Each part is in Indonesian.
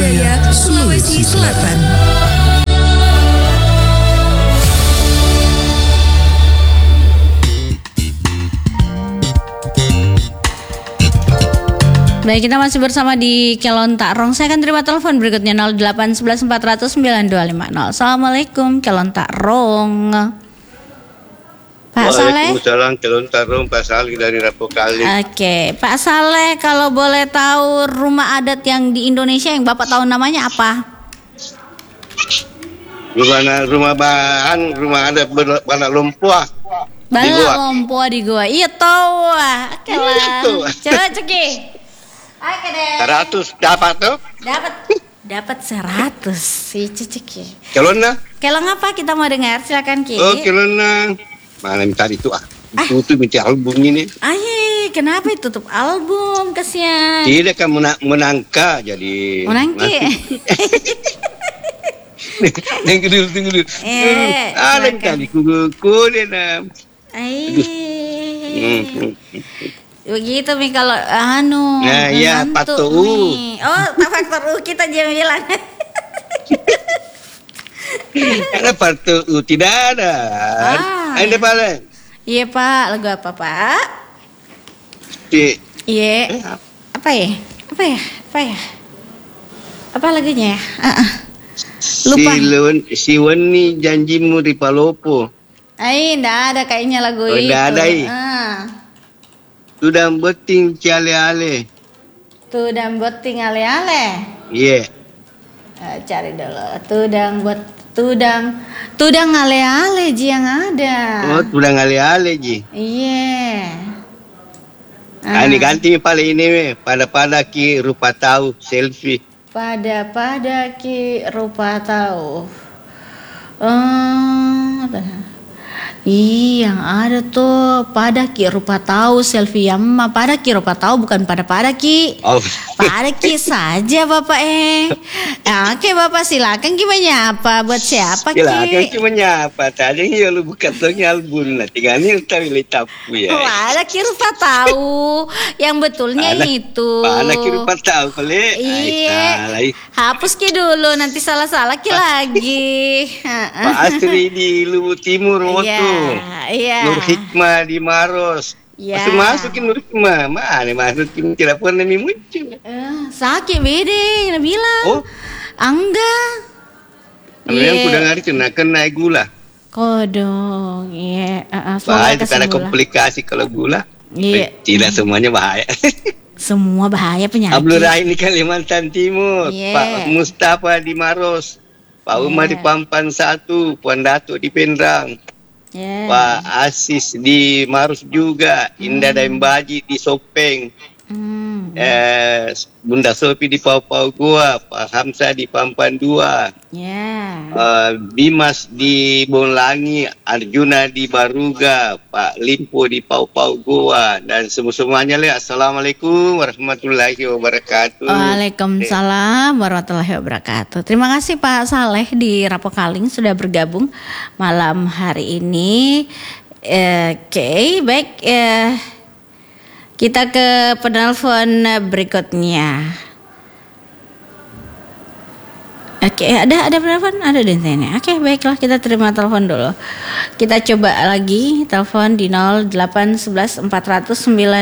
Jaya, Sulawesi Selatan. Baik, kita masih bersama di Kelon Tak Rong. Saya akan terima telepon berikutnya 08 11 400 9250. Assalamualaikum Kelon Tak Rong. Pak Saleh. Waalaikumsalam, Kelon Tak Rong, Pak Saleh dari Rapokaling. Oke, Pak Saleh, kalau boleh tahu rumah adat yang di Indonesia yang Bapak tahu namanya apa? Rumah adat Balak Lompoa. Balak Lompoa di Goa. Iya tahu. Oke lah. Coba ceki. Oke deh. 100 dapat tuh? Dapat 100 si ceki. Kelona? Kelong apa kita mau dengar? Silakan Ki. Oh, kelona. Mana tadi tuh Itu minta album ini. Kenapa tutup album? Kasihan. Tidak kan menangka jadi. Menangki. Tunggu dulu. Ada kali kuku deh. Begitu Mi kalau Nah, ya faktor U. Oh, faktor U kita bilang. Ada faktor U tidak ada. Ada paling. Iya Pak, lagu apa Pak? Iya. Apa ya? Apa lagunya ya? Lupa. Si Weni janjimu di Palopo. Nggak ada kayaknya lagu itu. Nggak ada. Tudang beting ale-ale. Tudang beting ale-ale. Iya. Cari dulu. Tudang ale-ale Ji yang ada. Oh, tudang ale-ale Ji. Iya. Ini ganti paling ini pada ki rupa tahu selfie. Pada ki rupa tahu. Yang ada tuh pada ki rupa tahu selfie mah pada ki rupa tahu bukan pada ki. Pada ki saja Bapak Oke Bapak silakan gimana apa buat siapa Ki? Silakan gimana apa tadi ya lu buka tongnya album lah tinggal ni tahu letapu ya. Pada ki rupa tahu yang betulnya itu. Pada ki rupa tahu kali. Iya. Hapus ki dulu nanti salah ki lagi. Pak Asri di Luwu Timur waktu. Iya. Nur Hikmah di Maros. Ya. Masukin Nur Hikmah. Mana masukin tidak pernah muncul. Sakit bede, bilang. Oh. Angga. Yang udah ngari kena gula. Kodong, iya. Bahaya itu karena komplikasi kalau gula. Iya. Tidak semuanya bahaya. Semua bahaya penyakit. Abdul Rahim di Kalimantan Timur. Pak Mustafa di Maros. Pak Umar di Pampan 1, Puan Datuk di Penrang. Pak Asis di Maros juga, Indah dan Baji di Sopeng. Bunda Sopi di Pau-Pau Goa, Pak Hamzah di Pampan 2. Bimas di Bonlangi, Arjuna di Baruga, Pak Limpo di Pau-Pau Goa dan semuanya lah. Assalamualaikum warahmatullahi wabarakatuh. Waalaikumsalam warahmatullahi wabarakatuh. Terima kasih Pak Saleh di Rapokaling sudah bergabung malam hari ini. Oke, baik. Kita ke penelpon berikutnya. Oke, ada penelpon? Ada di sini. Oke, baiklah kita terima telepon dulu. Kita coba lagi telepon di 0811 400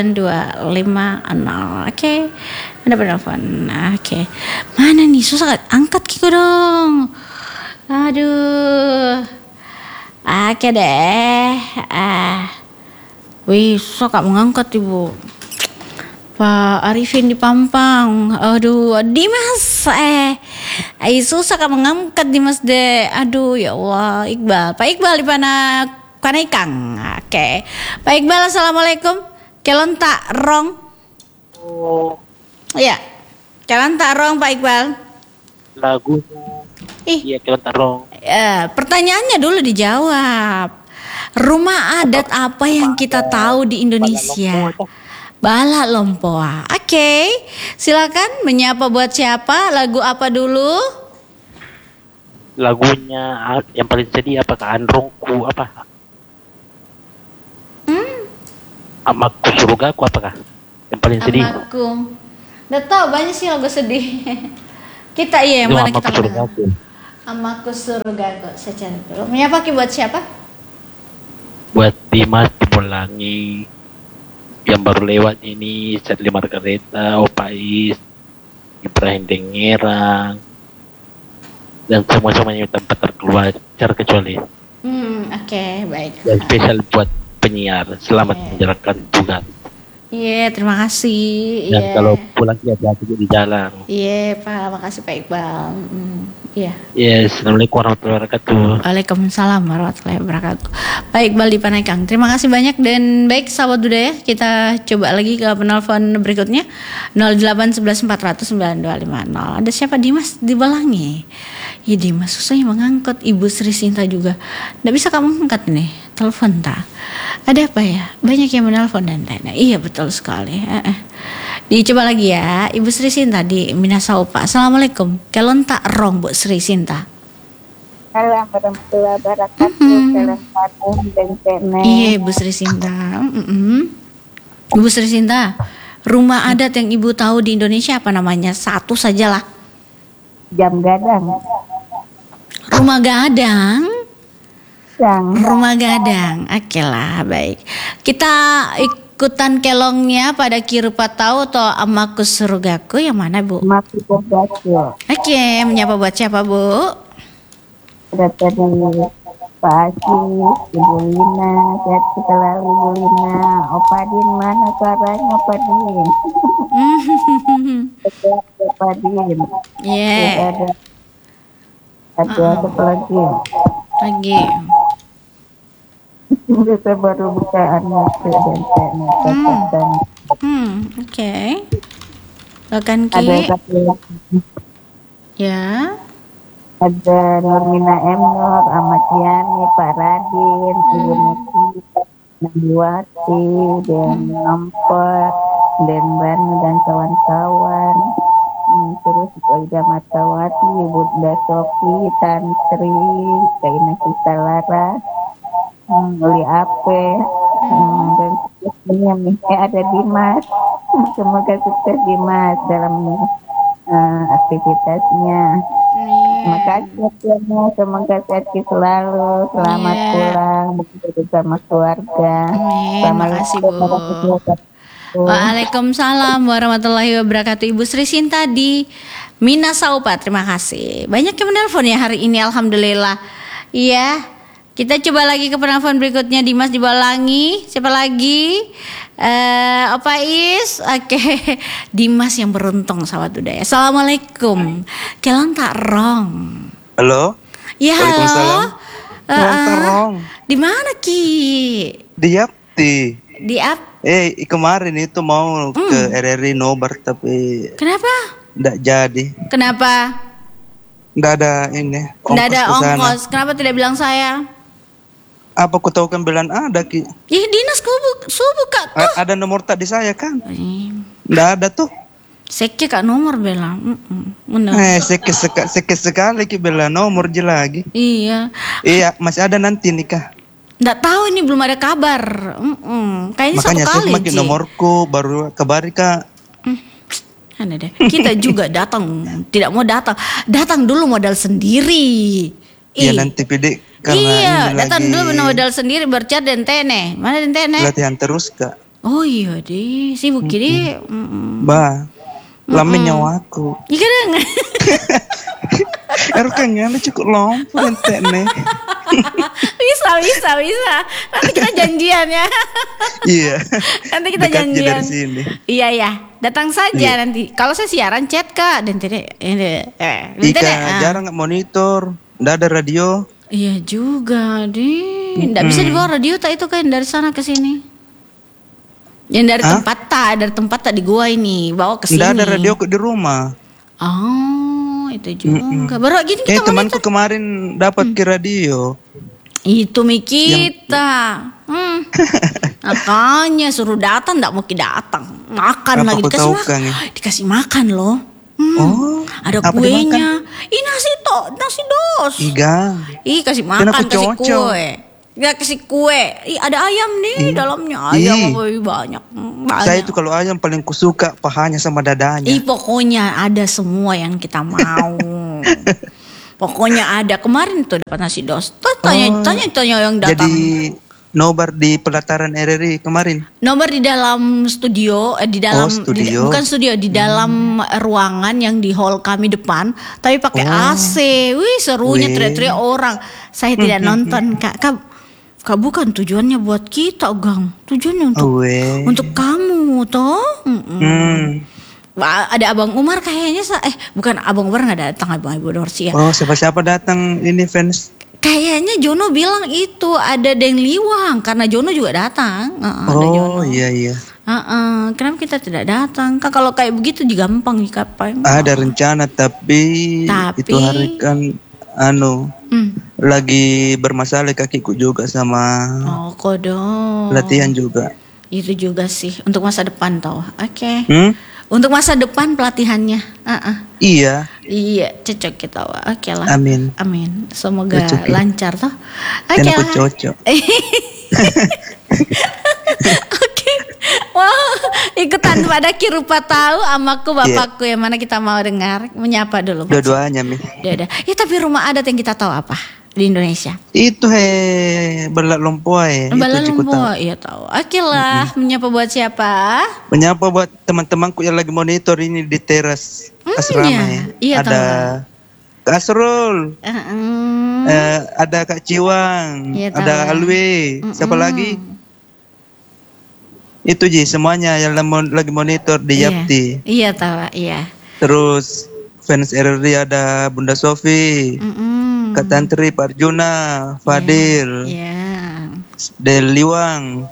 9250. Oke. Ada penelpon. Oke. Mana nih? Susah angkat Kiko dong. Aduh. Oke deh. Wih, susah Kak mengangkat Ibu. Pak Arifin di Pampang. Aduh, Dimas. Susah Kak mengangkat Dimas deh. Aduh, ya Allah. Iqbal. Pak Iqbal di Panaikang. Oke. Pak Iqbal, assalamualaikum. Kelon Tak Rong. Iya. Kelon Tak Rong Pak Iqbal. Lagu. Iya, Kelon Tak Rong. Pertanyaannya dulu dijawab. Rumah adat apa yang kita tahu di Indonesia? Balak Lompoa. Oke, silakan menyapa buat siapa? Lagu apa dulu? Lagunya yang paling sedih apakah Androngku apa? Amaku Surgaku apakah? Yang paling sedih. Amaku. Udah tau banyak sih lagu sedih. Kita iya yang Itu mana Amaku kita Surgaku. Amaku Surgaku. Saya cari dulu. Menyapa Ki buat siapa? Buat Dimas di Bolangi yang baru lewat ini, Sadli Margareta, Opais, Ibrahim Dengerang, dan semua-semuanya tempat terkeluar kecuali. Oke, baik. Dan spesial buat penyiar, selamat menjalankan tugas. Iya, terima kasih. Dan kalau pulang dia hati-hati di jalan. Iya, Pak. Makasih Pak Iqbal. Iya. Yes, Assalamualaikum warahmatullahi wabarakatuh. Waalaikumsalam warahmatullahi wabarakatuh. Baik, Iqbal di Panekang. Terima kasih banyak dan baik sahabat budaya. Kita coba lagi ke penelpon berikutnya 08 11 400 9250. Ada siapa? Dimas di Balangi. Ya Dimas susahnya mengangkat. Ibu Sri Sinta juga. Nggak bisa kamu angkat nih. Telepon tak. Ada apa ya? Banyak yang menelpon dan lain-lain. Iya betul sekali. Dicoba lagi ya. Ibu Sri Sinta di Minasaupa. Assalamualaikum. Kelon tak rong Bu Sri Sinta. Halo warahmatullahi wabarakatuh. Salam dan cene. Iya Ibu Sri Sinta. Ibu Sri Sinta, rumah adat yang Ibu tahu di Indonesia apa namanya? Satu sajalah. Jam gadang. Rumah gadang. Rumah gadang. Oke lah, baik. Kita ikutan kelongnya pada Kirupa tahu atau Amaku Surgaku yang mana Bu? Amaku Surgaku. Oke, menyapa buat siapa Bu? Ada tadi Pak Asi, Ibu Lina, sehat selalu Ibu Lina. Opadin mana suaranya Opadin? Opadin. Yeah. Ada apa lagi? Lagi. Kita baru bukaan waktu dan Oke. Bahkan Ki. ada satu lagi. Ya. Ada Nurmina M. Nur, Ahmad Yani, Pak Radin, Ibu Niki, Nabiwati, dan Nompot, dan Banu dan kawan-kawan. Terus Ida Matawati, Bunda Sofi, Tantri, Kaina Kita Lara, Uli Ape, dan seterusnya nih. Ada Dimas. Semoga sukses Dimas dalam aktivitasnya. Terima kasih semoga sehat selalu, selamat pulang bersama keluarga. Terima kasih Bu. Waalaikumsalam warahmatullahi wabarakatuh. Ibu Sri Sinta di Minasaupa. Terima kasih. Banyak yang menelpon ya hari ini, alhamdulillah. Iya. Kita coba lagi ke penelpon berikutnya. Dimas di Balangi. Siapa lagi? Opais. Oke. Dimas yang beruntung sahabat budaya. Assalamualaikum. Kelang tak rong. Halo. Ya halo. Kelang tak rong. Di mana Ki? Di Yapti. Di kemarin itu mau ke RRI Nobar tapi kenapa? Nggak jadi. Kenapa? Nggak ada ini. Nggak ada ongkos. Kenapa tidak bilang saya? Apa ku tahu kan bilang ada Ki? Ih dinas subuh Kak tuh. Ada nomor tak di saya kan? Nggak ada tuh. Seke Kak nomor bela. Seke sekali Ki bela nomor je lagi. Iya. Iya masih ada nanti nih Kak. Nggak tahu ini belum ada kabar. Kayaknya makanya satu kali. Makanya saya nomorku baru kabari Kak. Aneh deh. Kita juga datang, tidak mau datang. Datang dulu modal sendiri. Iya nanti pede karena iya, datang dulu modal sendiri bercat dan tene. Mana dan tene? Latihan terus Kak. Oh iya deh, sibuk gini. Bah, lama nyawaku. Iya kadang. Erkanya cukup lompat dan tene. Bisa. Nanti kita janjian ya. Iya. Nanti kita janjian. Dari sini. Iya. Datang saja nanti. Kalau saya siaran chat Kak dan tidak jarang nggak monitor. Nggak ada radio. Iya juga deh. Nggak bisa dibawa radio tak itu kan dari sana ke sini. Yang dari tempat tak di gua ini bawa ke sini. Nggak ada radio di rumah. Oh itu juga. Baru gini kita temanku kemarin dapat ke radio. Itu kita. Makanya suruh datang, nggak mau datang. Makan lagi dikasih makan loh. Ada kuenya. Ih nasi dos. Iga. Ih kasih makan, kasih kue. Kita kasih kue. Ih, ada ayam nih dalamnya. Ayam banyak. Saya itu kalau ayam paling kusuka pahanya sama dadanya. Pokoknya ada semua yang kita mau. Pokoknya ada. Kemarin tuh dapat nasi dos. Tanya yang datang. Jadi nobar di pelataran RRI kemarin. Nobar di dalam studio, di dalam studio. bukan studio, di dalam ruangan yang di hall kami depan, tapi pakai AC. Wih, serunya teriak-teriak orang. Saya tidak nonton, Kak. Kak bukan tujuannya buat kita, Gang. Tujuannya untuk kamu, toh. Ada Abang Umar kayaknya, bukan Abang Umar nggak datang, Abang Ibu Dorsi ya. Oh, siapa-siapa datang ini fans? Kayaknya Jono bilang itu ada Deng Liwang karena Jono juga datang. Iya. Kenapa kita tidak datang? Kak, kalau kayak begitu gampang nih kapan? Ada rencana tapi itu hari kan lagi bermasalah kakiku juga sama latihan juga. Itu juga sih untuk masa depan tau. Oke. Untuk masa depan pelatihannya. Iya, cocok kita. Oke lah. Amin. Semoga lancar toh. Oke lah. Cocok. Oke. Wow, ikutan pada Kirupa tahu amaku bapakku yang mana kita mau dengar menyapa dulu. Dua-duanya Mi. Ya tapi rumah adat yang kita tahu apa di Indonesia? Itu Balak Lompoai. Balak Lompoai, iya tahu. Oke lah, menyapa buat siapa? Menyapa buat teman-temanku yang lagi monitor ini di teras asrama Iya, ada Kak Asrul, ada Kak Ciwang, ada Alwi, siapa lagi? Itu semuanya yang lagi monitor di Yapti. Iya tahu, iya. Terus fans RRI ada Bunda Sofi, Kak Tantri, Pak Arjuna, Fadil, Del Liwang,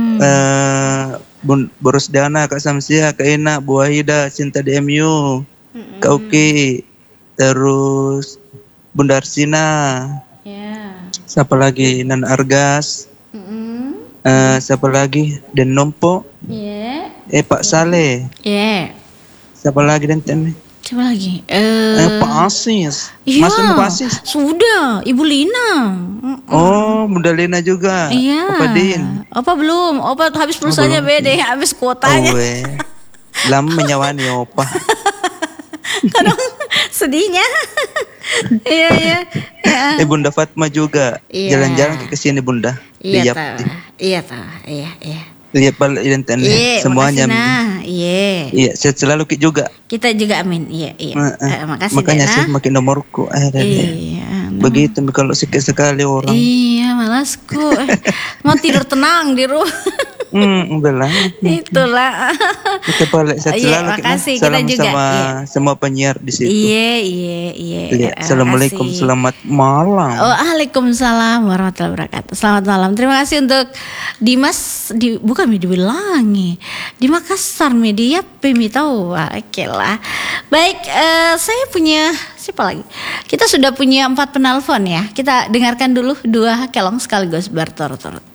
Boros Dana, Kak Samsia, Kak Ina, Bu Wahida, Cinta DMU, Kak Uki, terus Bunda Arsina, siapa lagi? Nan Argas, siapa lagi? Den Nompo, Pak Saleh, siapa lagi Dan siapa lagi? Pak Asis. Masuk Pak Asis. Sudah, Ibu Lina. Oh, Bunda Lina juga. Iya. Opa Din. Opa belum. Opa habis pulsanya beda, habis kuotanya. Lama menyawani Opa. Kadang sedihnya. Iya. Bunda Fatma juga. Jalan-jalan ke sini Bunda. Iya tahu. Lihat balik semuanya. Iya, sehat selalu juga. Kita juga amin. Iya. Makasih. Makanya sih makin nomorku. Begitu kalau sikit sekali orang. Iya, malasku. Mau tidur tenang di rumah. Udah lah. Itulah. Kita balik sehat selalu. Makasih Salam kita juga. Sama semua penyiar di situ. Iya. Assalamualaikum, selamat malam. Waalaikumsalam warahmatullahi wabarakatuh. Selamat malam. Terima kasih untuk Dimas bukan di Wilangi, di Makassar media tahu. Oke lah. Baik, saya punya siapa lagi? Kita sudah punya 4 penelpon ya. Kita dengarkan dulu 2 kelong sekaligus berturut-turut.